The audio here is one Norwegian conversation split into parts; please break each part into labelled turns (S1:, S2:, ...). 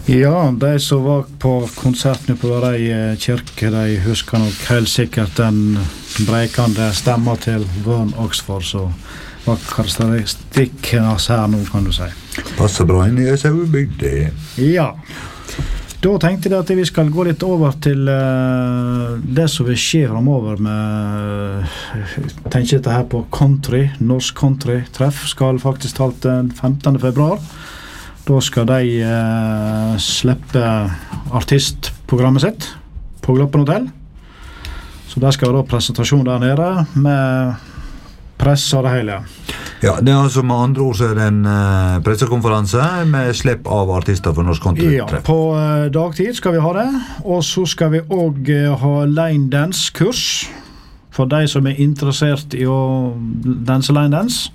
S1: Ja, de som var på konserten på Rei kirke, de husker nok helt sikkert den brekende stemma til Vern Oxford, så var karakteristikken hans her nå, kan du si.
S2: Passer bra inn i Sauebygd, det.
S1: Ja. Da tenkte jeg at vi skal gå litt over til det som vil skje fremover med, tenker dette her på country, norsk country-treff, skal faktisk talt den 15. februar. Da skal de slippe artistprogrammet sitt på Gloppen Hotel. Så der skal da presentasjon der nede med press og det hele.
S2: Ja, det altså med andre ord så det en pressekonferanse med slipp av artister for norsk country-treff.
S1: Ja, på dagtid skal vi ha det, og så skal vi også ha line dance-kurs for de som interessert i å danse line dance.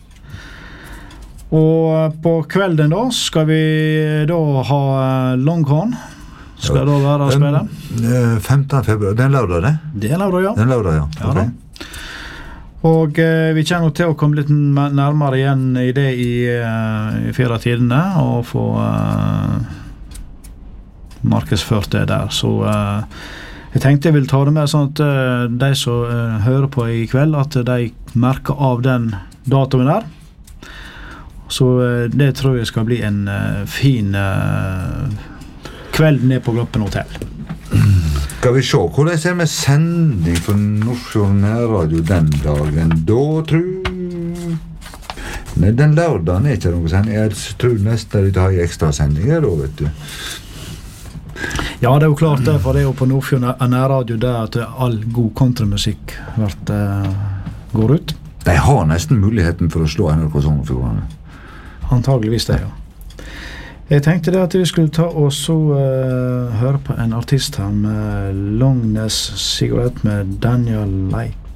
S1: Og på kvelden da skal vi da ha Longhorn. Skal da være å spille?
S2: 15. februar, det en lørdag det?
S1: Det en lørdag, ja.
S2: Det en lørdag, ja.
S1: Ja,
S2: okay.
S1: Og vi kommer til å komme litt nærmere igjen i det i fire tidene og få markedsført det der. Så jeg tenkte jeg vil ta det med sånn at de som hører på i kveld, at de merker av den datoen der. Så det tror jeg skal bli en fin kveld ned på Gloppen Hotel.
S2: Skal vi se, hvordan ser vi sending for Norsk Nærradio den dagen? Da tror... Nei, den lørdagen ikke noe sending. Jeg tror nesten de har ekstra sendinger da, vet du.
S1: Ja, det jo klart det, for det jo på Nordfjord Nærradio der at all god countrymusikk går ut.
S2: De har nesten muligheten for å slå NRK Sogn-Fjordane.
S1: Antageligvis det, ja. Jeg tenkte det at vi skulle ta og så høre på en artist her med Long Ness Cigarette med Daniel Light.